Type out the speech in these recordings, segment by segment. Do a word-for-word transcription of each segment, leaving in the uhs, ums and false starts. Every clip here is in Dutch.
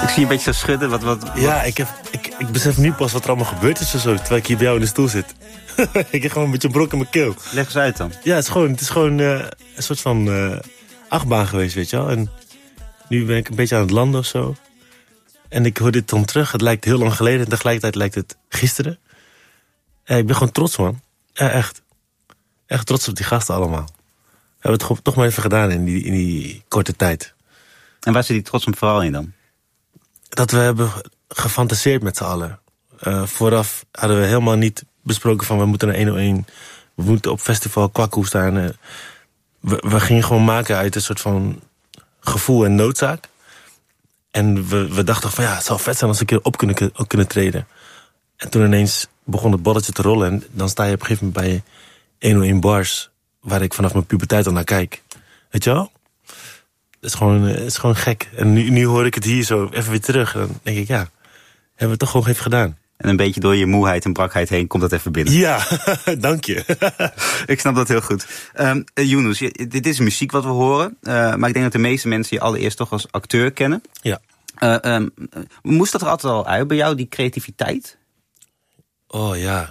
Ik zie je een beetje zo schudden. Wat, wat, wat... Ja, ik, heb, ik, ik besef nu pas wat er allemaal gebeurd is of zo, terwijl ik hier bij jou in de stoel zit. Ik heb gewoon een beetje een brok in mijn keel. Leg eens uit dan. Ja, het is gewoon, het is gewoon uh, een soort van uh, achtbaan geweest, weet je wel. En nu ben ik een beetje aan het landen of zo. En ik hoor dit dan terug. Het lijkt heel lang geleden en tegelijkertijd lijkt het gisteren. Ja, ik ben gewoon trots, man. Ja, echt. Echt trots op die gasten allemaal. We hebben het toch maar even gedaan in die, in die korte tijd. En waar zit die trots om vooral in dan? Dat we hebben gefantaseerd met z'n allen. Uh, vooraf hadden we helemaal niet besproken van we moeten naar honderdéén. We moeten op festival Kwakkoe staan. Uh, we, we gingen gewoon maken uit een soort van gevoel en noodzaak. En we, we dachten van ja, het zou vet zijn als we een keer op kunnen, op kunnen treden. En toen ineens begon het balletje te rollen. En dan sta je op een gegeven moment bij honderdéén Bars, waar ik vanaf mijn puberteit al naar kijk. Weet je wel? Het is gewoon, het is gewoon gek. En nu, nu hoor ik het hier zo even weer terug. En dan denk ik, ja, hebben we het toch gewoon even gedaan. En een beetje door je moeheid en brakheid heen komt dat even binnen. Ja, dank je. Ik snap dat heel goed. Um, uh, Yunus, dit is muziek wat we horen. Uh, maar ik denk dat de meeste mensen je allereerst toch als acteur kennen. Ja. Uh, um, moest dat er altijd al uit bij jou, die creativiteit? Oh ja.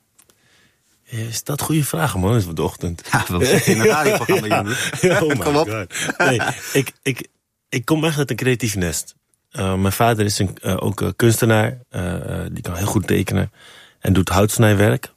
Is dat goede vraag, man? Is het de ochtend? Ja, we zitten in een radioprogramma, Yunus. Oh my kom op. God. Nee, ik, ik, ik kom echt uit een creatief nest. Uh, mijn vader is een, uh, ook uh, kunstenaar. Uh, die kan heel goed tekenen. En doet houtsnijwerk.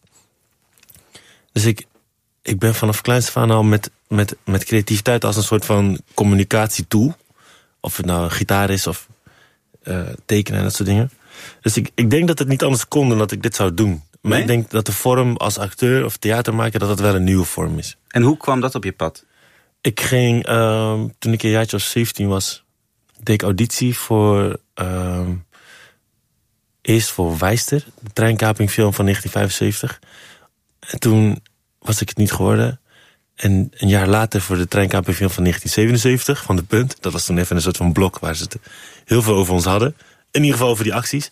Dus ik, ik ben vanaf kleins af aan al met, met, met creativiteit als een soort van communicatietool. Of het nou een gitaar is of uh, tekenen en dat soort dingen. Dus ik, ik denk dat het niet anders kon dan dat ik dit zou doen. Maar nee? Ik denk dat de vorm als acteur of theatermaker, dat het wel een nieuwe vorm is. En hoe kwam dat op je pad? Ik ging, uh, toen ik een jaartje of zeventien was, deed ik auditie voor, uh, eerst voor Wijster, de treinkapingfilm van negentien vijfenzeventig. En toen was ik het niet geworden. En een jaar later voor de treinkapingfilm van negentien zevenenzeventig, van De Punt. Dat was toen even een soort van blok waar ze het heel veel over ons hadden. In ieder geval over die acties.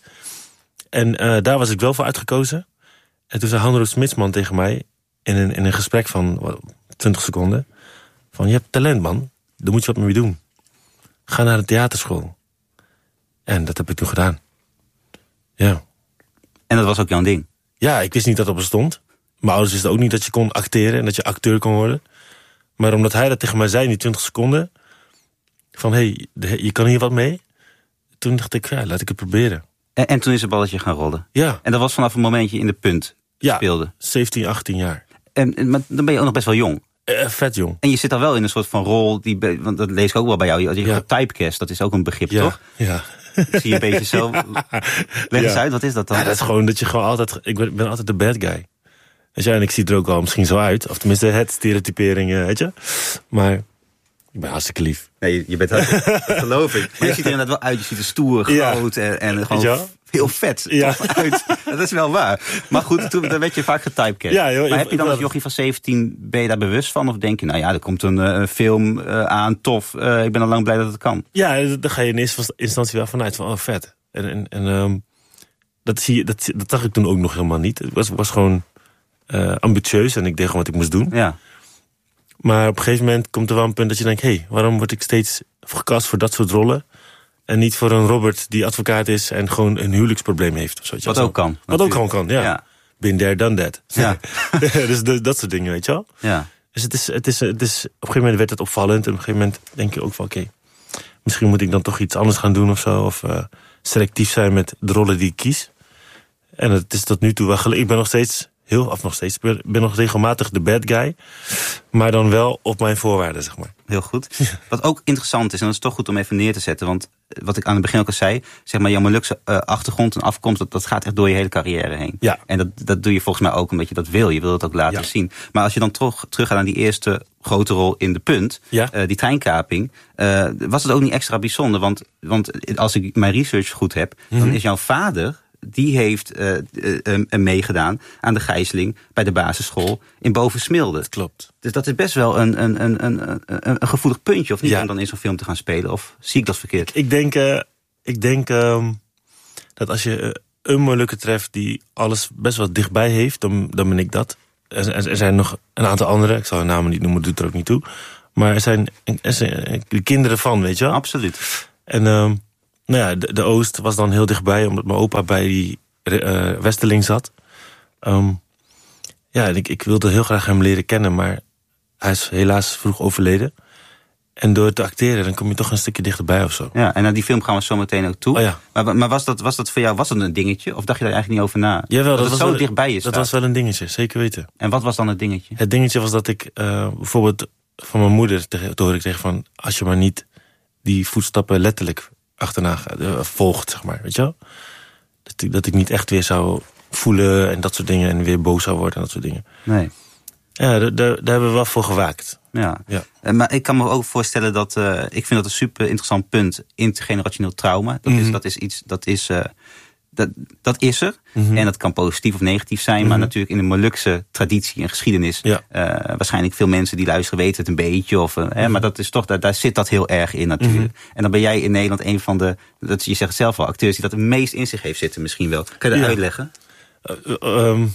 En uh, daar was ik wel voor uitgekozen. En toen zei Hanro Smitsman tegen mij, in een, in een gesprek van wat, twintig seconden, van je hebt talent, man. Daar moet je wat mee doen. Ga naar de theaterschool. En dat heb ik toen gedaan. Ja. En dat was ook jouw ding? Ja, ik wist niet dat het bestond. Mijn ouders wisten ook niet dat je kon acteren en dat je acteur kon worden. Maar omdat hij dat tegen mij zei in die twintig seconden, van hé, hey, je kan hier wat mee. Toen dacht ik, ja, laat ik het proberen. En, en toen is het balletje gaan rollen? Ja. En dat was vanaf een momentje in De Punt ja, speelde? zeventien, achttien jaar. En, en maar dan ben je ook nog best wel jong? Uh, vet jong. En je zit dan wel in een soort van rol, die, want dat lees ik ook wel bij jou. Je ja. gaat typecast, dat is ook een begrip, ja. toch? Ja. Ik zie je een beetje zo. Leg eens ja. uit, wat is dat dan? Ja, dat is gewoon dat je gewoon altijd, ik ben, ben altijd de bad guy. Weet je, en ik zie er ook wel misschien zo uit. Of tenminste, het stereotypering, weet je. Maar ik ben hartstikke lief. Nee, je bent hartstikke, dat geloof ik. Maar je ziet er inderdaad wel uit. Je ziet er stoer, groot ja. en, en gewoon heel vet ja. uit. Dat is wel waar. Maar goed, toen dan werd je vaak getypecast. Ja, joh, maar heb je dan als jochie van zeventien, ben je daar bewust van? Of denk je, nou ja, er komt een uh, film uh, aan, tof. Uh, ik ben al lang blij dat het kan. Ja, daar ga je in eerste instantie wel vanuit van, oh vet. En, en, en um, dat, zie je, dat, dat zag ik toen ook nog helemaal niet. Het was, was gewoon uh, ambitieus en ik deed gewoon wat ik moest doen. Ja. Maar op een gegeven moment komt er wel een punt dat je denkt, hé, hey, waarom word ik steeds gecast voor dat soort rollen? En niet voor een Robert die advocaat is en gewoon een huwelijksprobleem heeft. Of zo. Wat ook kan. Wat ook gewoon kan, ja. ja. Been there, done that. Ja. Dus de, dat soort dingen, weet je wel. Ja. Dus het is, het is, het is, op een gegeven moment werd het opvallend. En op een gegeven moment denk je ook van, oké, okay, misschien moet ik dan toch iets anders gaan doen of zo. Of uh, selectief zijn met de rollen die ik kies. En het is tot nu toe wel gelukkig. Ik ben nog steeds, heel, of nog steeds, ik ben nog regelmatig de bad guy. Maar dan wel op mijn voorwaarden, zeg maar. Heel goed. Ja. Wat ook interessant is, en dat is toch goed om even neer te zetten. Want wat ik aan het begin ook al zei, zeg maar, jouw Molukse uh, achtergrond en afkomst, dat, dat gaat echt door je hele carrière heen. Ja. En dat, dat doe je volgens mij ook omdat je dat wil. Je wil het ook laten ja. zien. Maar als je dan terug, terug gaat naar die eerste grote rol in De Punt, ja. uh, die treinkaping, uh, was het ook niet extra bijzonder. Want, want als ik mijn research goed heb, mm-hmm. dan is jouw vader, die heeft uh, uh, uh, meegedaan aan de gijzeling bij de basisschool in Bovensmilde. Dat klopt. Dus dat is best wel een, een, een, een, een, een gevoelig puntje, of niet, ja. om dan in zo'n film te gaan spelen? Of zie ik dat verkeerd? Ik denk, uh, ik denk uh, dat als je uh, een Molukker treft die alles best wel dichtbij heeft, dan, dan ben ik dat. Er, er zijn nog een aantal andere, ik zal hun namen niet noemen, doet er ook niet toe. Maar er zijn, er zijn de kinderen van, weet je wel? Absoluut. En uh, Nou ja, de, de Oost was dan heel dichtbij, omdat mijn opa bij die uh, Westerling zat. Um, ja, en ik, ik wilde heel graag hem leren kennen, maar hij is helaas vroeg overleden. En door te acteren, dan kom je toch een stukje dichterbij of zo. Ja, en naar die film gaan we zo meteen ook toe. Oh ja. Maar, maar was, dat, was dat voor jou was dat een dingetje? Of dacht je daar eigenlijk niet over na? Jawel, dat, dat was het zo wel, dichtbij is. Dat was wel een dingetje, zeker weten. En wat was dan het dingetje? Het dingetje was dat ik uh, bijvoorbeeld van mijn moeder, te, te hoor ik tegen van, als je maar niet die voetstappen letterlijk achterna uh, volgt, zeg maar, weet je wel? Dat ik, dat ik niet echt weer zou voelen en dat soort dingen en weer boos zou worden en dat soort dingen. Nee. Ja, daar, daar hebben we wel voor gewaakt. Ja. ja. Maar ik kan me ook voorstellen dat, uh, ik vind dat een super interessant punt, intergenerationeel trauma. Dat, mm-hmm. is, dat is iets, dat is, uh, dat, dat is er. Mm-hmm. En dat kan positief of negatief zijn, mm-hmm. maar natuurlijk in de Molukse traditie en geschiedenis, ja. uh, waarschijnlijk veel mensen die luisteren weten het een beetje, of, uh, mm-hmm. hè, maar dat is toch, daar, daar zit dat heel erg in natuurlijk. Mm-hmm. En dan ben jij in Nederland een van de, dat, je zegt zelf al, acteurs die dat het meest in zich heeft zitten misschien wel. Kan je dat ja. uitleggen? Uh, uh, um,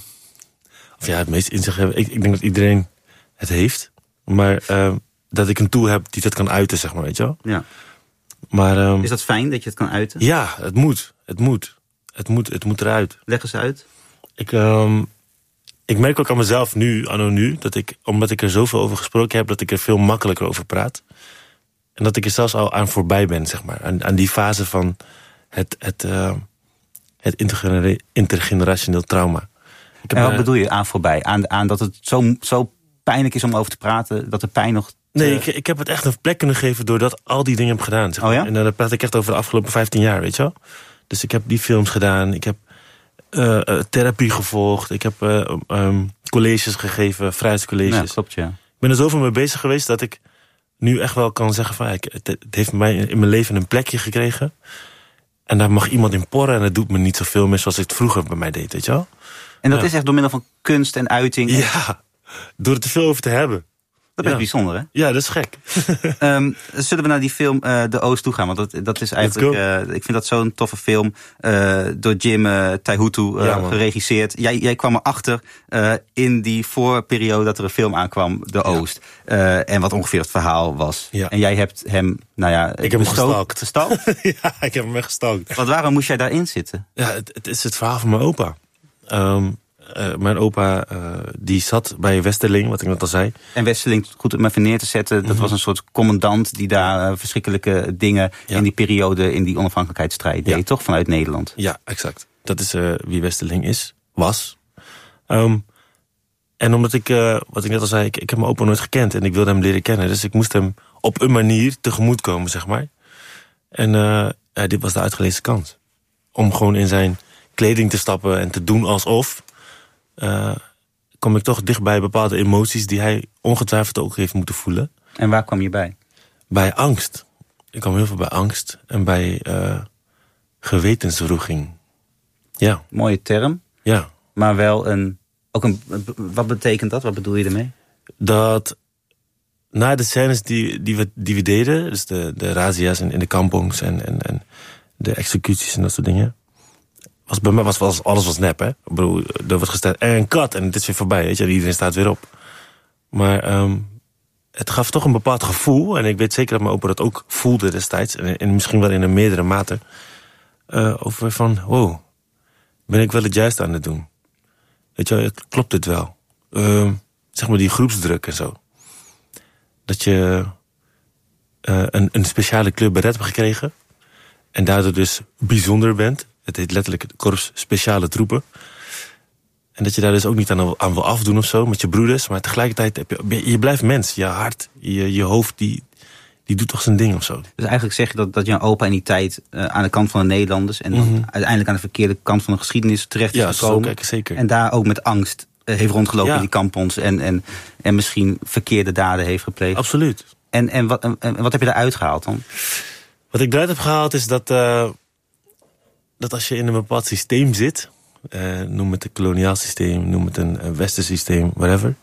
of ja, het meest in zich hebben. Ik, ik denk dat iedereen het heeft. Maar uh, dat ik een tool heb die dat kan uiten, zeg maar, weet je wel. Ja. Maar, um, is dat fijn dat je het kan uiten? Ja, het moet. Het moet. Het moet, het moet eruit. Leg eens uit. Ik, um, ik merk ook aan mezelf nu, anno nu, dat ik, omdat ik er zoveel over gesproken heb, dat ik er veel makkelijker over praat. En dat ik er zelfs al aan voorbij ben, zeg maar. Aan, aan die fase van het, het, uh, het intergenera- intergenerationeel trauma. Ik heb, en wat uh, bedoel je aan voorbij? Aan, aan dat het zo, zo pijnlijk is om over te praten, dat de pijn nog... Te... Nee, ik, ik heb het echt een plek kunnen geven doordat al die dingen heb gedaan. Zeg maar. Oh ja? En dan praat ik echt over de afgelopen vijftien jaar, weet je wel. Dus ik heb die films gedaan, ik heb uh, uh, therapie gevolgd, ik heb uh, um, colleges gegeven, vrijheidscolleges. Ja, klopt, ja. Ik ben er zoveel mee bezig geweest dat ik nu echt wel kan zeggen van, het, het heeft mij in mijn leven een plekje gekregen. En daar mag iemand in porren en dat doet me niet zoveel meer zoals ik het vroeger bij mij deed, weet je wel. En dat ja. is echt door middel van kunst en uiting? Ja, door er te veel over te hebben. Dat is ja. bijzonder, hè? Ja, dat is gek. um, zullen we naar die film uh, De Oost toe gaan? Want dat, dat is eigenlijk, uh, ik vind dat zo'n toffe film. Uh, door Jim uh, Taihutu uh, ja, geregisseerd. Jij, jij kwam erachter uh, in die voorperiode dat er een film aankwam, De Oost. Ja. Uh, en wat ongeveer het verhaal was. Ja. En jij hebt hem, nou ja... Ik heb hem gestalkt. Gestalkt? Ja, ik heb hem echt gestalkt. Want waarom moest jij daarin zitten? Ja, het, het is het verhaal van mijn opa. Um, Uh, mijn opa uh, die zat bij Westerling, wat ik net al zei. En Westerling, goed om even neer te zetten, dat mm-hmm. was een soort commandant die daar uh, verschrikkelijke dingen ja. in die periode, in die onafhankelijkheidsstrijd deed, ja. toch? Vanuit Nederland. Ja, exact. Dat is uh, wie Westerling is, was. Um, en omdat ik, uh, wat ik net al zei, ik, ik heb mijn opa nooit gekend en ik wilde hem leren kennen. Dus ik moest hem op een manier tegemoetkomen, zeg maar. En uh, uh, dit was de uitgelezen kans. Om gewoon in zijn kleding te stappen en te doen alsof... Uh, kom ik toch dicht bij bepaalde emoties die hij ongetwijfeld ook heeft moeten voelen. En waar kwam je bij? Bij angst. Ik kwam heel veel bij angst en bij uh, gewetenswroeging. Ja. Mooie term. Ja. Maar wel een, ook een... Wat betekent dat? Wat bedoel je ermee? Dat na de scènes die, die, we, die we deden, dus de, de razzia's in, in de kampongs en, en, en de executies en dat soort dingen... Was bij mij was, was alles was nep, hè. Ik bedoel, er wordt gesteld en een kat en het is weer voorbij, weet je. Iedereen staat weer op. Maar um, het gaf toch een bepaald gevoel. En ik weet zeker dat mijn opa dat ook voelde destijds. En, en misschien wel in een meerdere mate. Uh, over van, wow, ben ik wel het juiste aan het doen? Weet je, klopt dit wel? Uh, zeg maar die groepsdruk en zo. Dat je uh, een, een speciale kleur beret hebt gekregen. En daardoor dus bijzonder bent. Het heet letterlijk het Korps Speciale Troepen. En dat je daar dus ook niet aan, aan wil afdoen of zo, met je broeders. Maar tegelijkertijd, heb je, je blijft mens. Je hart, je, je hoofd, die, die doet toch zijn ding of zo. Dus eigenlijk zeg je dat, dat jouw opa in die tijd uh, aan de kant van de Nederlanders... en mm-hmm. dan uiteindelijk aan de verkeerde kant van de geschiedenis terecht ja, is gekomen. Zo, kijk, zeker. En daar ook met angst uh, heeft rondgelopen ja. in die kampons... En, en, en misschien verkeerde daden heeft gepleegd. Absoluut. En, en, wat, en, en wat heb je eruit gehaald dan? Wat ik eruit heb gehaald is dat... Uh, dat als je in een bepaald systeem zit... Uh, noem het een koloniaal systeem, noem het een, een westers systeem, whatever...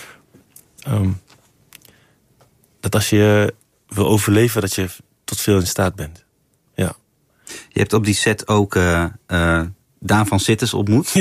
Um, dat als je wil overleven, dat je tot veel in staat bent. Ja. Je hebt op die set ook uh, uh, Daan van Sitters ontmoet. Ja.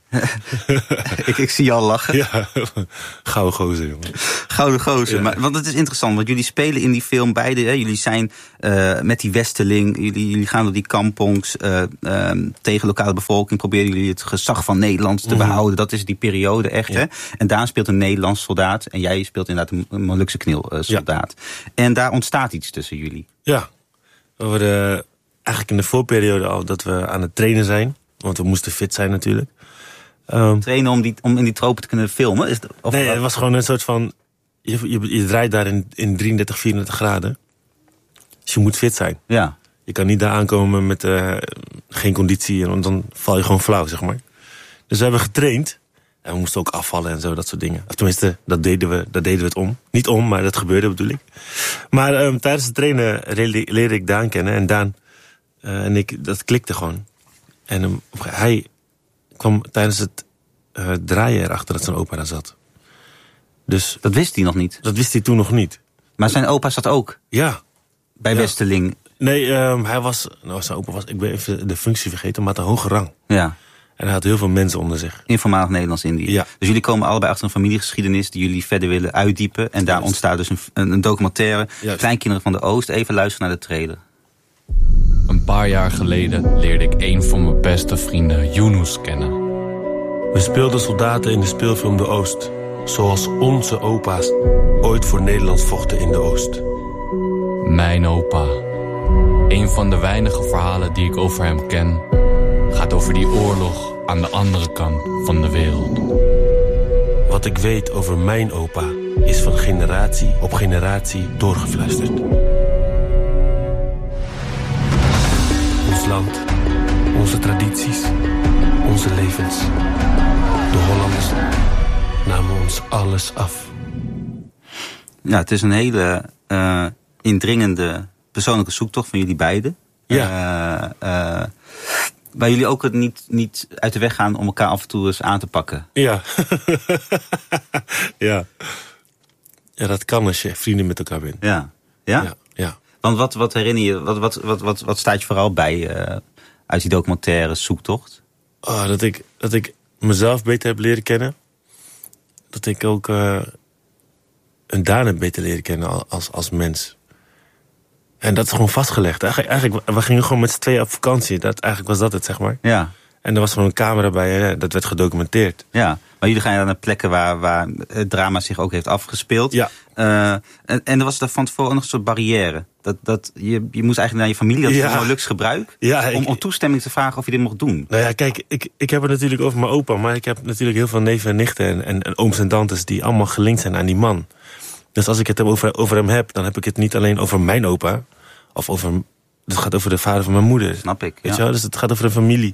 ik, ik zie je al lachen. Ja, gouden gozer, jongen. Gouden gozer. Ja. Maar, want het is interessant, want jullie spelen in die film beide. Hè, jullie zijn uh, met die westerling. Jullie, jullie gaan door die kampongs. Uh, uh, tegen lokale bevolking proberen jullie het gezag van Nederland te mm. behouden. Dat is die periode echt. Ja. Hè? En Daan speelt een Nederlands soldaat. En jij speelt inderdaad een Molukse knil uh, soldaat. Ja. En daar ontstaat iets tussen jullie. Ja, we worden eigenlijk in de voorperiode al dat we aan het trainen zijn. Want we moesten fit zijn natuurlijk. Um, trainen om, die, om in die tropen te kunnen filmen? Is het, of nee, het was gewoon een soort van... Je, je, je draait daar in, in drieëndertig, vierendertig graden. Dus je moet fit zijn. Ja. Je kan niet daar aankomen met uh, geen conditie. En dan val je gewoon flauw, zeg maar. Dus we hebben getraind. En we moesten ook afvallen en zo, dat soort dingen. Of tenminste, dat deden we, dat deden we het om. Niet om, maar dat gebeurde bedoel ik. Maar um, tijdens het trainen leerde ik Daan kennen. En Daan uh, en ik, dat klikte gewoon. En um, hij kwam tijdens het uh, draaien erachter dat zijn opa daar zat. Dus, dat wist hij nog niet? Dat wist hij toen nog niet. Maar zijn opa zat ook? Ja. Bij ja. Westerling? Nee, um, hij was... Nou, zijn opa was... Ik ben even de functie vergeten, maar had een hoge rang. Ja. En hij had heel veel mensen onder zich. In voormalig Nederlands-Indië. Ja. Dus jullie komen allebei achter een familiegeschiedenis die jullie verder willen uitdiepen. En daar Juist. ontstaat dus een, een documentaire. Juist. Kleinkinderen van de Oost. Even luisteren naar de trailer. Een paar jaar geleden leerde ik een van mijn beste vrienden, Yunus, kennen. We speelden soldaten in de speelfilm De Oost. Zoals onze opa's ooit voor Nederland vochten in de Oost. Mijn opa. Een van de weinige verhalen die ik over hem ken... gaat over die oorlog aan de andere kant van de wereld. Wat ik weet over mijn opa is van generatie op generatie doorgefluisterd. Ons land, onze tradities, onze levens. De Hollanders namen ons alles af. Ja, het is een hele uh, indringende persoonlijke zoektocht van jullie beiden. Ja. Uh, uh, waar jullie ook het niet, niet uit de weg gaan om elkaar af en toe eens aan te pakken. Ja. ja. Ja, dat kan als je vrienden met elkaar bent. Ja. Ja? Ja. ja. Want wat, wat herinner je, wat, wat, wat, wat, wat staat je vooral bij uh, uit die documentaire zoektocht? Oh, dat ik, dat ik mezelf beter heb leren kennen. Dat ik ook uh, een Daan heb beter leren kennen als, als mens. En dat is gewoon vastgelegd. Eigenlijk, eigenlijk, we gingen gewoon met z'n tweeën op vakantie. Dat, eigenlijk was dat het, zeg maar. Ja. En er was gewoon een camera bij, dat werd gedocumenteerd. Ja, maar jullie gaan naar plekken waar, waar het drama zich ook heeft afgespeeld. Ja. Uh, en, en er was daar van tevoren nog een soort barrière. Dat, dat, je, je moest eigenlijk naar je familie, dat is ja. een luxe gebruik. Ja, ik, om, om toestemming te vragen of je dit mocht doen. Nou ja, kijk, ik, ik heb het natuurlijk over mijn opa. Maar ik heb natuurlijk heel veel neven en nichten en, en, en ooms en tantes die allemaal gelinkt zijn aan die man. Dus als ik het over, over hem heb, dan heb ik het niet alleen over mijn opa. Of over, het gaat over de vader van mijn moeder. Snap ik, Weet ja. je wel? Dus het gaat over een familie.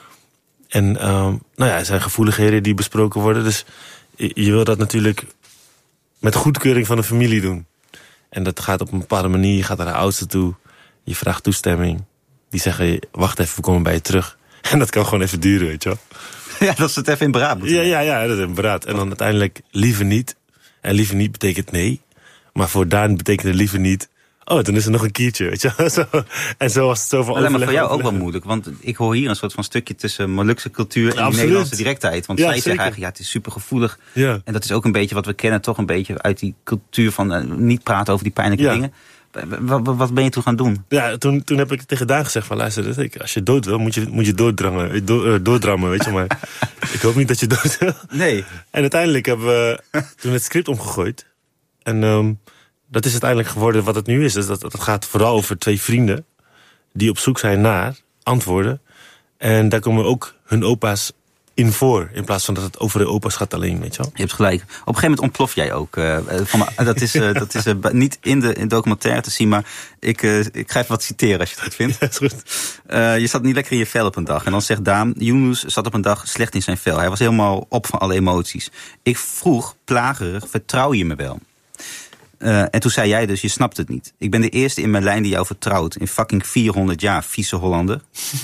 En um, nou ja, er zijn gevoeligheden die besproken worden. Dus je, je wil dat natuurlijk met goedkeuring van de familie doen. En dat gaat op een bepaalde manier. Je gaat naar de oudste toe. Je vraagt toestemming. Die zeggen, wacht even, we komen bij je terug. En dat kan gewoon even duren, weet je wel. Ja, dat is het even in beraad. Ja, ja, ja, dat is in beraad. En dan uiteindelijk liever niet. En liever niet betekent nee. Maar voor Daan betekent liever niet. Oh, dan is er nog een kiertje, weet je. Zo. En zo was het zo van overleg. Maar voor jou ook wel moeilijk, want ik hoor hier een soort van stukje tussen Molukse cultuur en ja, de Nederlandse directheid. Want ja, zij zeggen eigenlijk, ja, het is super gevoelig. Ja. En dat is ook een beetje wat we kennen, toch een beetje uit die cultuur van uh, niet praten over die pijnlijke ja. dingen. Wat, wat ben je toen gaan doen? Ja, toen, toen heb ik tegen Daan gezegd van, luister, als je dood wil, moet je, moet je doorddrangen, do, uh, doordrammen, weet je. Maar ik hoop niet dat je dood wil. Nee. En uiteindelijk hebben we toen het script omgegooid. En um, dat is uiteindelijk geworden wat het nu is. Dus dat, dat gaat vooral over twee vrienden die op zoek zijn naar antwoorden. En daar komen ook hun opa's in voor. In plaats van dat het over de opa's gaat alleen, weet je wel. Je hebt gelijk. Op een gegeven moment ontplof jij ook. Uh, van, dat is, uh, dat is uh, niet in de in documentaire te zien, maar ik, uh, ik ga even wat citeren als je het goed vindt. Ja, is goed. Uh, je zat niet lekker in je vel op een dag. En dan zegt Daan, Yunus zat op een dag slecht in zijn vel. Hij was helemaal op van alle emoties. Ik vroeg, plagerig, vertrouw je me wel? Uh, en toen zei jij dus, je snapt het niet. Ik ben de eerste in mijn lijn die jou vertrouwt. In fucking vierhonderd jaar, vieze Hollander.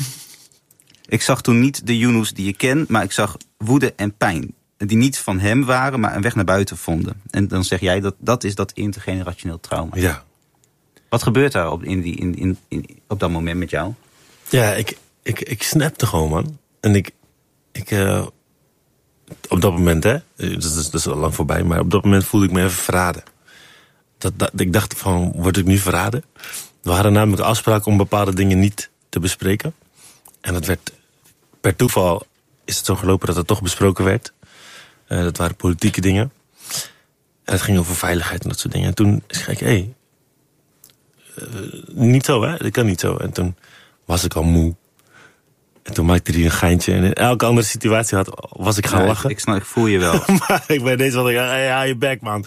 Ik zag toen niet de Yunus die je kent, maar ik zag woede en pijn. Die niet van hem waren, maar een weg naar buiten vonden. En dan zeg jij, dat dat is dat intergenerationeel trauma. Ja. Wat gebeurt daar op, in die, in, in, in, op dat moment met jou? Ja, ik, ik, ik snapte gewoon, man. En ik, ik, uh, op dat moment, hè, dat is, dat is al lang voorbij, maar op dat moment voelde ik me even verraden. Dat, dat, ik dacht van, word ik nu verraden? We hadden namelijk afspraak om bepaalde dingen niet te bespreken. En dat werd, per toeval is het zo gelopen dat het toch besproken werd. Uh, dat waren politieke dingen. En het ging over veiligheid en dat soort dingen. En toen zei ik, hé, hey, uh, niet zo, hè? Dat kan niet zo. En toen was ik al moe. En toen maakte hij een geintje. En in elke andere situatie had, was ik gaan ja, lachen. Ik, ik, snap, ik voel je wel. Maar ik ben deze wat ik, hey, hou je bek, man.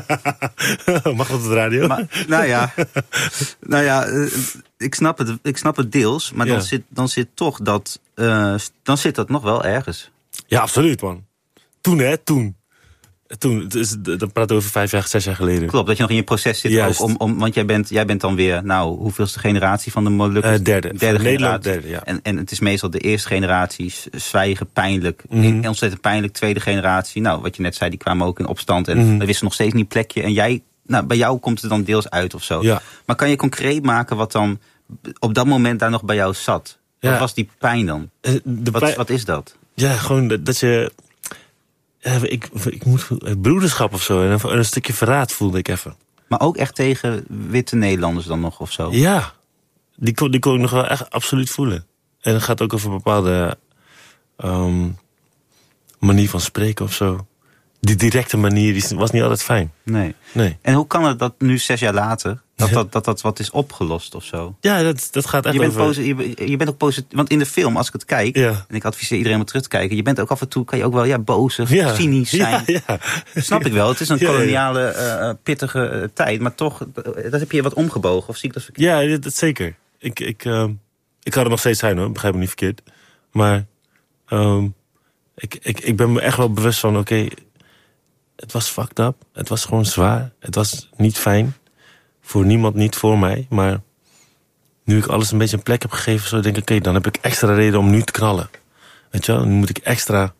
Mag dat op de radio? Maar, nou ja, nou ja uh, ik, snap het, ik snap het deels. Maar ja. dan, zit, dan zit toch dat, uh, dan zit dat nog wel ergens. Ja, absoluut, man. Toen, hè, toen. Toen, dus, dan praten we over vijf jaar, zes jaar geleden. Klopt, dat je nog in je proces zit. Ook om, om, want jij bent, jij bent dan weer, nou, hoeveelste generatie van de Molukkers? Uh, derde. Derde Nederland, generatie. derde, ja. En, en het is meestal de eerste generatie, zwijgen, pijnlijk. Mm-hmm. Ontzettend pijnlijk. Tweede generatie, nou, wat je net zei, die kwamen ook in opstand. En mm-hmm. we wisten nog steeds niet plekje. En jij, nou, bij jou komt het dan deels uit of zo. Ja. Maar kan je concreet maken wat dan op dat moment daar nog bij jou zat? Wat ja. was die pijn dan? De wat, pijn... wat is dat? Ja, gewoon dat, dat je... Ja, ik, ik moet broederschap of zo. En een, een stukje verraad voelde ik even. Maar ook echt tegen witte Nederlanders dan nog of zo? Ja, die kon, die kon ik nog wel echt absoluut voelen. En het gaat ook over een bepaalde um, manier van spreken of zo. Die directe manier die was niet altijd fijn. Nee. nee. En hoe kan het dat nu zes jaar later, dat ja. dat, dat, dat wat is opgelost of zo? Ja, dat, dat gaat echt je bent over... Posi- je, je bent ook positief, want in de film, als ik het kijk, ja. en ik adviseer iedereen om terug te kijken, je bent ook af en toe, kan je ook wel ja, bozig, ja. cynisch zijn. Ja, ja. Snap ik wel, het is een koloniale, uh, pittige uh, tijd, maar toch, dat heb je wat omgebogen, of zie ik dat verkeerd? Ja, dat, dat zeker. Ik, ik, uh, ik kan er nog steeds zijn hoor, begrijp me niet verkeerd. Maar um, ik, ik, ik ben me echt wel bewust van, oké, okay, het was fucked up. Het was gewoon zwaar. Het was niet fijn. Voor niemand, niet voor mij. Maar nu ik alles een beetje een plek heb gegeven, zo denk ik, oké, okay, dan heb ik extra reden om nu te knallen. Weet je wel? Nu moet ik extra...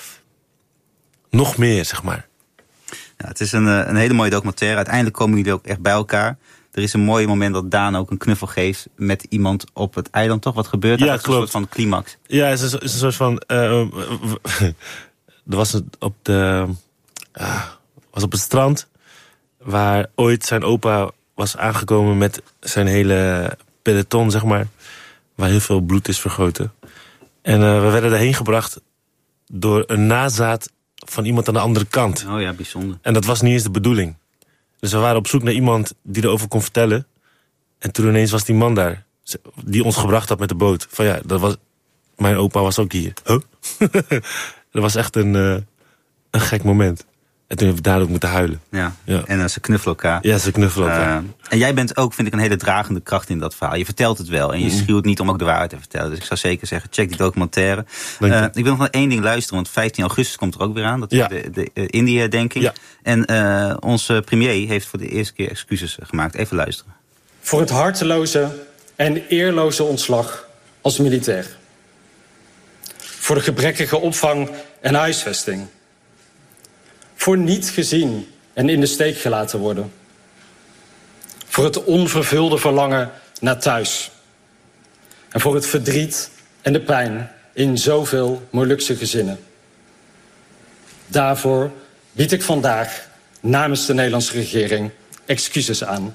Nog meer, zeg maar. Ja, het is een, een hele mooie documentaire. Uiteindelijk komen jullie ook echt bij elkaar. Er is een mooi moment dat Daan ook een knuffel geeft met iemand op het eiland, toch? Wat gebeurt er? Ja, dat is klopt. een soort van climax. Ja, het is, het is een soort van... Uh, er was het op de... Uh, was op het strand, waar ooit zijn opa was aangekomen met zijn hele peloton, zeg maar, waar heel veel bloed is vergoten. En uh, we werden daarheen gebracht door een nazaat van iemand aan de andere kant. Oh ja, bijzonder. En dat was niet eens de bedoeling. Dus we waren op zoek naar iemand die erover kon vertellen. En toen ineens was die man daar, die ons gebracht had met de boot. Van ja, dat was, mijn opa was ook hier. Huh? Dat was echt een, uh, een gek moment. En toen heb ik daar ook moeten huilen. Ja, ja. En uh, ze knuffelen elkaar. Ja, ze knuffelen elkaar. Uh, en jij bent ook, vind ik, een hele dragende kracht in dat verhaal. Je vertelt het wel en je schuwt niet om ook de waarheid te vertellen. Dus ik zou zeker zeggen, check die documentaire. Uh, ik wil nog naar één ding luisteren, want vijftien augustus komt er ook weer aan. Dat is ja. de, de uh, Indië-herdenking. Ja. En uh, onze premier heeft voor de eerste keer excuses gemaakt. Even luisteren. Voor het harteloze en eerloze ontslag als militair. Voor de gebrekkige opvang en huisvesting. Voor niet gezien en in de steek gelaten worden. Voor het onvervulde verlangen naar thuis. En voor het verdriet en de pijn in zoveel Molukse gezinnen. Daarvoor bied ik vandaag namens de Nederlandse regering excuses aan.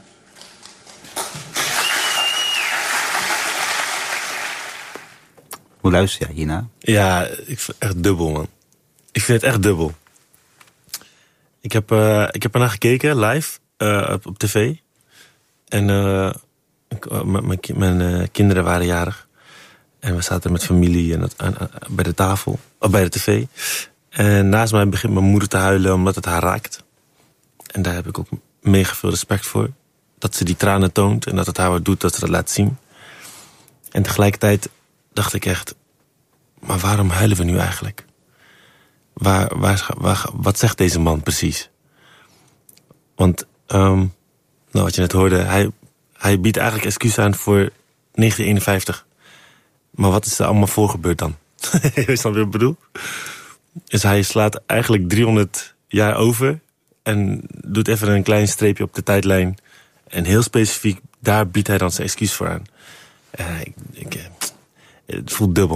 Hoe luister jij hiernaar? Ja, ik vind het echt dubbel, man. Ik vind het echt dubbel. Ik heb, uh, ik heb ernaar gekeken, live, uh, op, op tv. En uh, mijn, mijn uh, kinderen waren jarig. En we zaten met familie en dat, uh, bij de tafel, of bij de tv. En naast mij begint mijn moeder te huilen omdat het haar raakt. En daar heb ik ook mega veel respect voor. Dat ze die tranen toont en dat het haar wat doet dat ze dat laat zien. En tegelijkertijd dacht ik echt, maar waarom huilen we nu eigenlijk? Waar, waar, waar, wat zegt deze man precies? Want, um, nou wat je net hoorde, hij, hij biedt eigenlijk excuus aan voor negentien eenenvijftig. Maar wat is er allemaal voor gebeurd dan? Weet je wat ik bedoel? Dus hij slaat eigenlijk driehonderd jaar over en doet even een klein streepje op de tijdlijn. En heel specifiek, daar biedt hij dan zijn excuus voor aan. Uh, ik, ik, het voelt dubbel, man.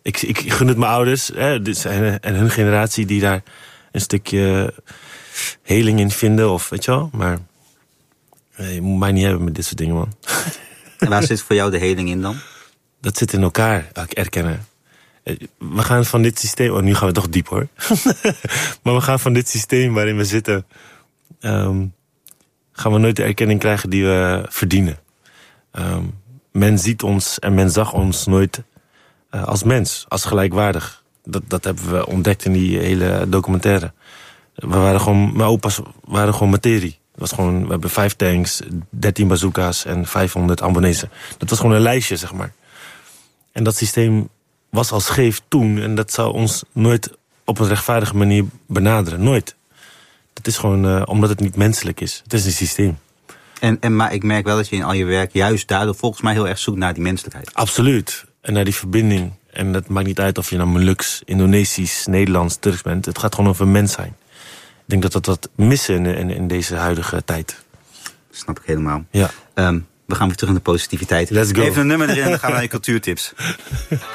ik, ik gun het mijn ouders hè, dus, en, en hun generatie die daar een stukje heling in vinden. Of weet je wel. Maar eh, je moet mij niet hebben met dit soort dingen, man. En waar zit voor jou de heling in dan? Dat zit in elkaar, erkennen. We gaan van dit systeem... Oh, nu gaan we toch diep, hoor. Maar we gaan van dit systeem waarin we zitten... Um, gaan we nooit de erkenning krijgen die we verdienen. Um, men ziet ons en men zag ons nooit uh, als mens, als gelijkwaardig. Dat, dat hebben we ontdekt in die hele documentaire. We waren gewoon, mijn opa's waren gewoon materie. Het was gewoon, we hebben vijf tanks, dertien bazooka's en vijfhonderd Ambonezen. Dat was gewoon een lijstje, zeg maar. En dat systeem was al scheef toen en dat zou ons nooit op een rechtvaardige manier benaderen. Nooit. Dat is gewoon uh, omdat het niet menselijk is. Het is een systeem. En, en, maar ik merk wel dat je in al je werk juist daardoor volgens mij heel erg zoekt naar die menselijkheid. Absoluut. En naar die verbinding. En het maakt niet uit of je nou Molukse, Indonesisch, Nederlands, Turks bent. Het gaat gewoon over mens zijn. Ik denk dat dat wat missen in, in, in deze huidige tijd. Dat snap ik helemaal. Ja. Um, we gaan weer terug naar de positiviteit. Let's go. Even een nummer erin en dan gaan we naar je cultuurtips.